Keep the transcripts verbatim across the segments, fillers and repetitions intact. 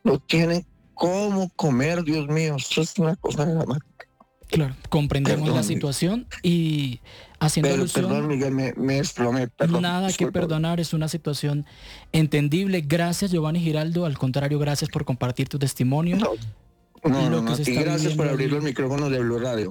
no tienen cómo comer, Dios mío, esto es una cosa dramática. Claro, comprendemos Perdón, la situación y haciendo pero, alusión, perdón, Miguel, me, me desplomé, perdón. nada que Disculpa. perdonar, es una situación entendible. Gracias, Giovanni Giraldo, al contrario, gracias por compartir tu testimonio. No, no, lo no, que no, se y está gracias por viviendo abrir allí. los micrófonos de Blue Radio.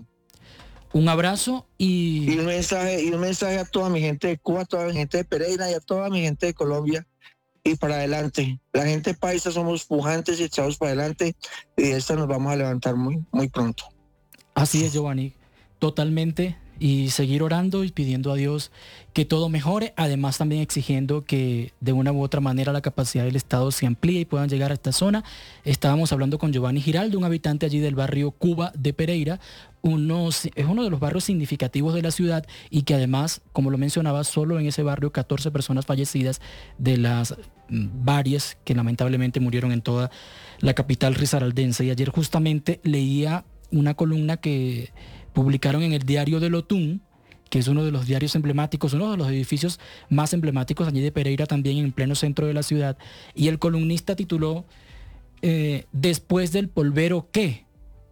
Un abrazo y... Y un mensaje, y un mensaje a toda mi gente de Cuba, a toda mi gente de Pereira y a toda mi gente de Colombia. Y para adelante. La gente paisa somos pujantes y echados para adelante. Y de esta nos vamos a levantar muy, muy pronto. Así es, Giovanni, totalmente. Y seguir orando y pidiendo a Dios que todo mejore, además también exigiendo que de una u otra manera la capacidad del Estado se amplíe y puedan llegar a esta zona. Estábamos hablando con Giovanni Giraldo, un habitante allí del barrio Cuba de Pereira. Uno, es uno de los barrios significativos de la ciudad y que además, como lo mencionaba, solo en ese barrio catorce personas fallecidas de las varias que lamentablemente murieron en toda la capital risaraldense. Y ayer justamente leía una columna que publicaron en el diario del Otún, que es uno de los diarios emblemáticos, uno de los edificios más emblemáticos allí de Pereira, también en pleno centro de la ciudad, y el columnista tituló eh, ¿Después del polvero qué?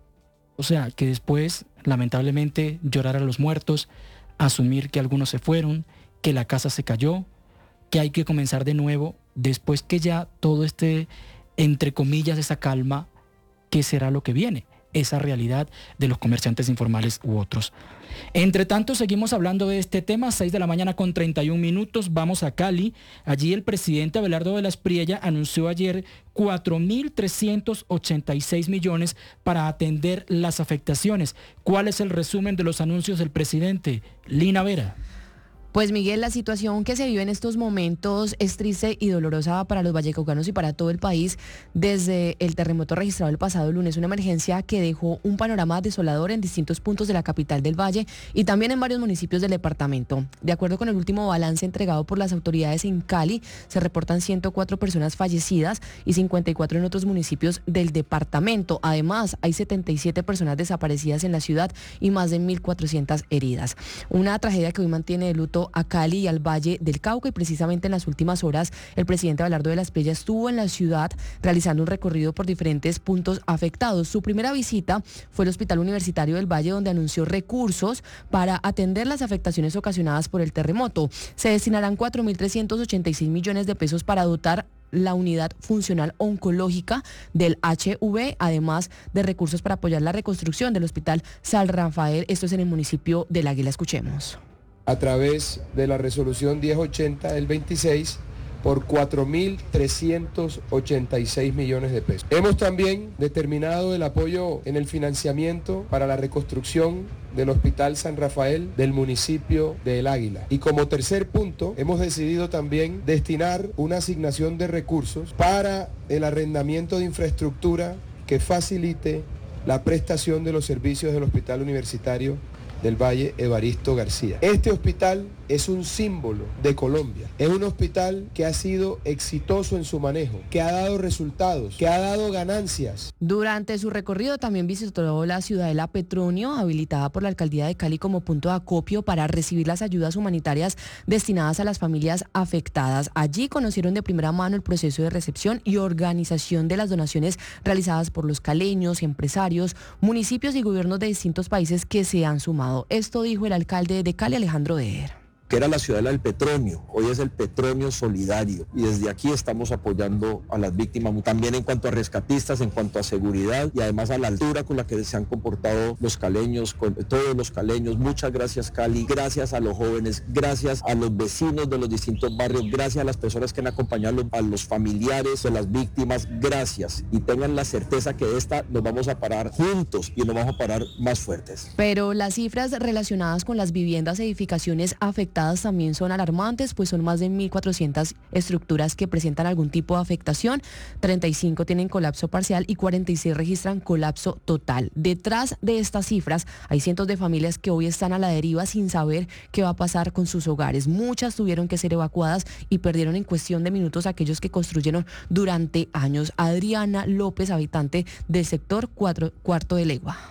O sea, que después, lamentablemente, llorar a los muertos, asumir que algunos se fueron, que la casa se cayó, que hay que comenzar de nuevo, después que ya todo esté, entre comillas, esa calma, ¿qué será lo que viene? Esa realidad de los comerciantes informales u otros. Entre tanto, seguimos hablando de este tema, seis de la mañana con treinta y un minutos, vamos a Cali. Allí el presidente Abelardo de la Espriella anunció ayer cuatro mil trescientos ochenta y seis millones para atender las afectaciones. ¿Cuál es el resumen de los anuncios del presidente? Lina Vera. Pues Miguel, la situación que se vive en estos momentos es triste y dolorosa para los vallecaucanos y para todo el país desde el terremoto registrado el pasado lunes, una emergencia que dejó un panorama desolador en distintos puntos de la capital del Valle y también en varios municipios del departamento. De acuerdo con el último balance entregado por las autoridades en Cali, se reportan ciento cuatro personas fallecidas y cincuenta y cuatro en otros municipios del departamento. Además, hay setenta y siete personas desaparecidas en la ciudad y más de mil cuatrocientas heridas. Una tragedia que hoy mantiene de luto a Cali y al Valle del Cauca, y precisamente en las últimas horas el presidente Abelardo de la Espriella estuvo en la ciudad realizando un recorrido por diferentes puntos afectados. Su primera visita fue al Hospital Universitario del Valle, donde anunció recursos para atender las afectaciones ocasionadas por el terremoto. Se destinarán cuatro mil trescientos ochenta y seis millones de pesos para dotar la unidad funcional oncológica del H V, además de recursos para apoyar la reconstrucción del Hospital San Rafael. Esto es en el municipio del Águila. Escuchemos. A través de la resolución diez ochenta del veintiséis por cuatro mil trescientos ochenta y seis millones de pesos. Hemos también determinado el apoyo en el financiamiento para la reconstrucción del Hospital San Rafael del municipio de El Águila. Y como tercer punto, hemos decidido también destinar una asignación de recursos para el arrendamiento de infraestructura que facilite la prestación de los servicios del Hospital Universitario del Valle Evaristo García. Este hospital es un símbolo de Colombia. Es un hospital que ha sido exitoso en su manejo, que ha dado resultados, que ha dado ganancias. Durante su recorrido también visitó la Ciudadela Petronio, habilitada por la Alcaldía de Cali como punto de acopio para recibir las ayudas humanitarias destinadas a las familias afectadas. Allí conocieron de primera mano el proceso de recepción y organización de las donaciones realizadas por los caleños, empresarios, municipios y gobiernos de distintos países que se han sumado. Esto dijo el alcalde de Cali, Alejandro Deher. Que era la Ciudadela del Petronio, hoy es el Petronio Solidario, y desde aquí estamos apoyando a las víctimas, también en cuanto a rescatistas, en cuanto a seguridad y además a la altura con la que se han comportado los caleños, con todos los caleños. Muchas gracias, Cali, gracias a los jóvenes, gracias a los vecinos de los distintos barrios, gracias a las personas que han acompañado a los familiares de las víctimas, gracias, y tengan la certeza que de esta nos vamos a parar juntos y nos vamos a parar más fuertes. Pero las cifras relacionadas con las viviendas e edificaciones afectadas también son alarmantes, pues son más de mil cuatrocientas estructuras que presentan algún tipo de afectación, treinta y cinco tienen colapso parcial y cuarenta y seis registran colapso total. Detrás de estas cifras hay cientos de familias que hoy están a la deriva sin saber qué va a pasar con sus hogares. Muchas tuvieron que ser evacuadas y perdieron en cuestión de minutos aquellos que construyeron durante años. Adriana López, habitante del sector cuatro, Cuarto de Legua.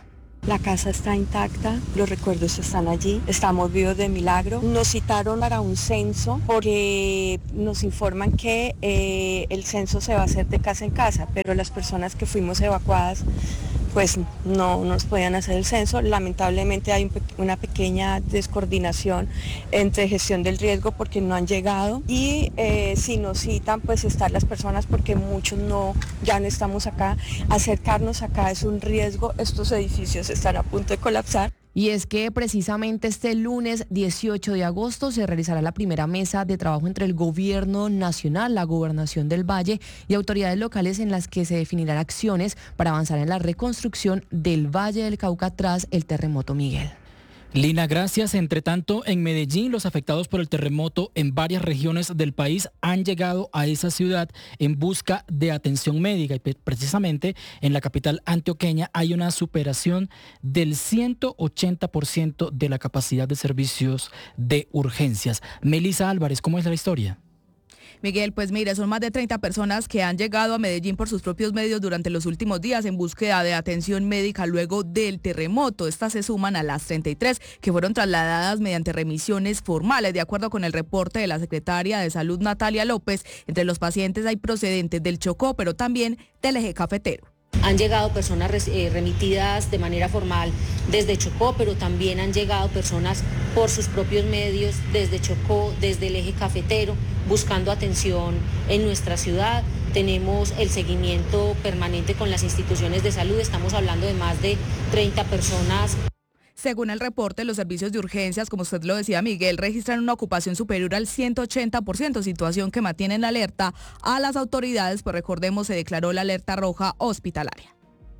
La casa está intacta, los recuerdos están allí, estamos vivos de milagro. Nos citaron para un censo porque nos informan que eh, el censo se va a hacer de casa en casa, pero las personas que fuimos evacuadas pues no nos podían hacer el censo. Lamentablemente hay un pe- una pequeña descoordinación entre gestión del riesgo porque no han llegado y eh, si nos citan pues están las personas porque muchos no, ya no estamos acá. Acercarnos acá es un riesgo, estos edificios están a punto de colapsar. Y es que precisamente este lunes dieciocho de agosto se realizará la primera mesa de trabajo entre el Gobierno Nacional, la Gobernación del Valle y autoridades locales en las que se definirán acciones para avanzar en la reconstrucción del Valle del Cauca tras el terremoto Miguel. Lina, gracias. Entre tanto, en Medellín, los afectados por el terremoto en varias regiones del país han llegado a esa ciudad en busca de atención médica y precisamente en la capital antioqueña hay una superación del ciento ochenta por ciento de la capacidad de servicios de urgencias. Melissa Álvarez, ¿cómo es la historia? Miguel, pues mira, son más de treinta personas que han llegado a Medellín por sus propios medios durante los últimos días en búsqueda de atención médica luego del terremoto. Estas se suman a las treinta y tres que fueron trasladadas mediante remisiones formales. De acuerdo con el reporte de la secretaria de Salud, Natalia López, entre los pacientes hay procedentes del Chocó, pero también del eje cafetero. Han llegado personas remitidas de manera formal desde Chocó, pero también han llegado personas por sus propios medios desde Chocó, desde el eje cafetero, buscando atención en nuestra ciudad. Tenemos el seguimiento permanente con las instituciones de salud, estamos hablando de más de treinta personas. Según el reporte, los servicios de urgencias, como usted lo decía, Miguel, registran una ocupación superior al ciento ochenta por ciento, situación que mantiene en alerta a las autoridades, pues recordemos, se declaró la alerta roja hospitalaria.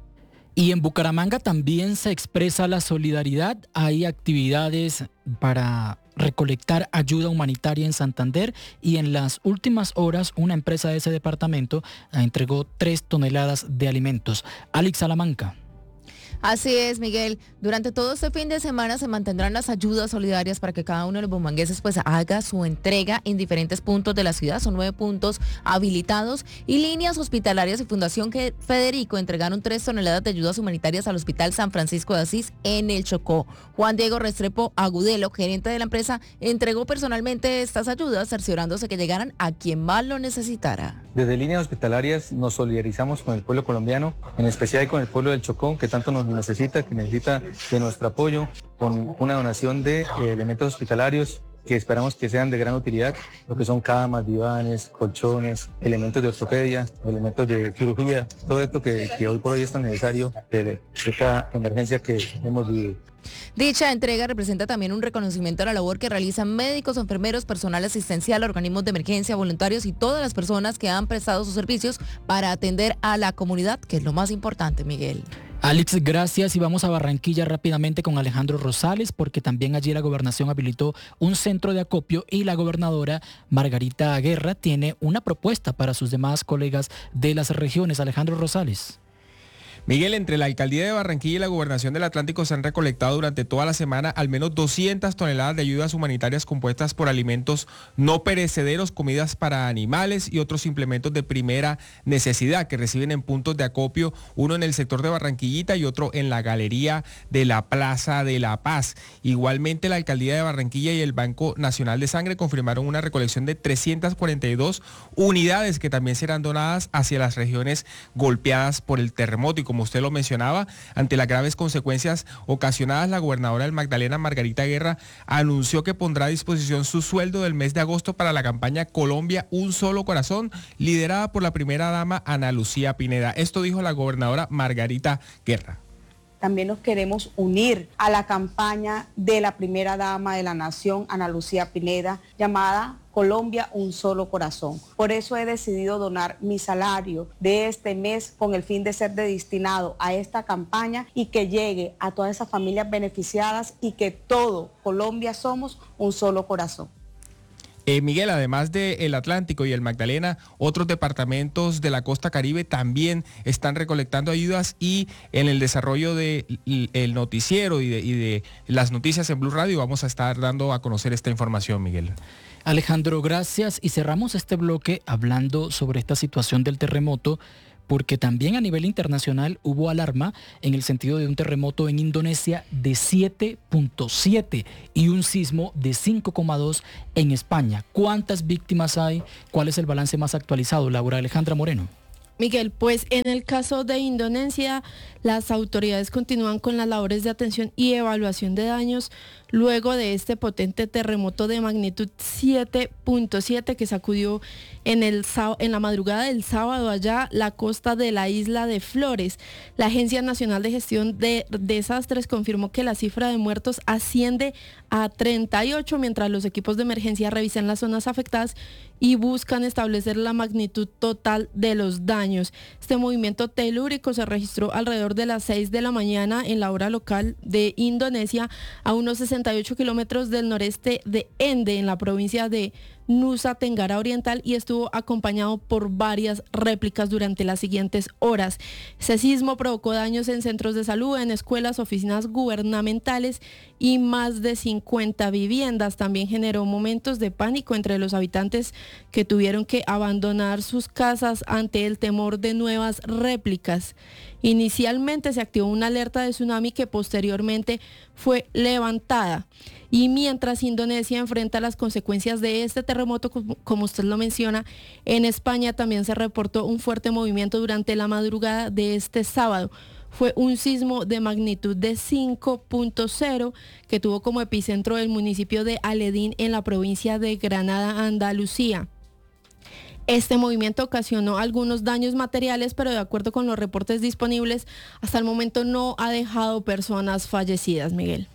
Y en Bucaramanga también se expresa la solidaridad. Hay actividades para recolectar ayuda humanitaria en Santander y en las últimas horas una empresa de ese departamento entregó tres toneladas de alimentos. Alex Salamanca. Así es, Miguel. Durante todo este fin de semana se mantendrán las ayudas solidarias para que cada uno de los bumangueses pues haga su entrega en diferentes puntos de la ciudad. Son nueve puntos habilitados y líneas hospitalarias y Fundación que Federico entregaron tres toneladas de ayudas humanitarias al Hospital San Francisco de Asís en el Chocó. Juan Diego Restrepo Agudelo, gerente de la empresa, entregó personalmente estas ayudas, cerciorándose que llegaran a quien más lo necesitara. Desde líneas hospitalarias nos solidarizamos con el pueblo colombiano, en especial con el pueblo del Chocó, que tanto nos necesita, que necesita de nuestro apoyo, con una donación de eh, elementos hospitalarios que esperamos que sean de gran utilidad, lo que son camas, divanes, colchones, elementos de ortopedia, elementos de cirugía, todo esto que, que hoy por hoy es tan necesario de, de esta emergencia que hemos vivido. Dicha entrega representa también un reconocimiento a la labor que realizan médicos, enfermeros, personal asistencial, organismos de emergencia, voluntarios y todas las personas que han prestado sus servicios para atender a la comunidad, que es lo más importante, Miguel. Alex, gracias y vamos a Barranquilla rápidamente con Alejandro Rosales porque también allí la gobernación habilitó un centro de acopio y la gobernadora Margarita Guerra tiene una propuesta para sus demás colegas de las regiones. Alejandro Rosales. Miguel, entre la Alcaldía de Barranquilla y la Gobernación del Atlántico se han recolectado durante toda la semana al menos doscientas toneladas de ayudas humanitarias compuestas por alimentos no perecederos, comidas para animales y otros implementos de primera necesidad que reciben en puntos de acopio, uno en el sector de Barranquillita y otro en la galería de la Plaza de la Paz. Igualmente, la Alcaldía de Barranquilla y el Banco Nacional de Sangre confirmaron una recolección de trescientas cuarenta y dos unidades que también serán donadas hacia las regiones golpeadas por el terremoto. Y como usted lo mencionaba, ante las graves consecuencias ocasionadas, la gobernadora del Magdalena, Margarita Guerra, anunció que pondrá a disposición su sueldo del mes de agosto para la campaña Colombia Un Solo Corazón, liderada por la primera dama Ana Lucía Pineda. Esto dijo la gobernadora Margarita Guerra. También nos queremos unir a la campaña de la primera dama de la nación, Ana Lucía Pineda, llamada Colombia Un Solo Corazón. Por eso he decidido donar mi salario de este mes con el fin de ser destinado a esta campaña y que llegue a todas esas familias beneficiadas y que todo Colombia somos un solo corazón. Eh, Miguel, además del Atlántico y el Magdalena, otros departamentos de la costa Caribe también están recolectando ayudas y en el desarrollo del noticiero y de, y de las noticias en Blue Radio vamos a estar dando a conocer esta información, Miguel. Alejandro, gracias y cerramos este bloque hablando sobre esta situación del terremoto porque también a nivel internacional hubo alarma en el sentido de un terremoto en Indonesia de siete punto siete y un sismo de cinco coma dos en España. ¿Cuántas víctimas hay? ¿Cuál es el balance más actualizado? Laura Alejandra Moreno. Miguel, pues en el caso de Indonesia, las autoridades continúan con las labores de atención y evaluación de daños luego de este potente terremoto de magnitud siete punto siete que sacudió en, el, en la madrugada del sábado allá la costa de la isla de Flores. La Agencia Nacional de Gestión de Desastres confirmó que la cifra de muertos asciende a treinta y ocho, mientras los equipos de emergencia revisan las zonas afectadas y buscan establecer la magnitud total de los daños. Este movimiento telúrico se registró alrededor de las seis de la mañana en la hora local de Indonesia, a unos sesenta y ocho kilómetros del noreste de Ende, en la provincia de Nusa Tenggara Oriental, y estuvo acompañado por varias réplicas durante las siguientes horas. Ese sismo provocó daños en centros de salud, en escuelas, oficinas gubernamentales y más de cincuenta viviendas. También generó momentos de pánico entre los habitantes, que tuvieron que abandonar sus casas ante el temor de nuevas réplicas. Inicialmente se activó una alerta de tsunami que posteriormente fue levantada. Y mientras Indonesia enfrenta las consecuencias de este terremoto, como usted lo menciona, en España también se reportó un fuerte movimiento durante la madrugada de este sábado. Fue un sismo de magnitud de cinco punto cero que tuvo como epicentro el municipio de Aledín, en la provincia de Granada, Andalucía. Este movimiento ocasionó algunos daños materiales, pero de acuerdo con los reportes disponibles, hasta el momento no ha dejado personas fallecidas, Miguel.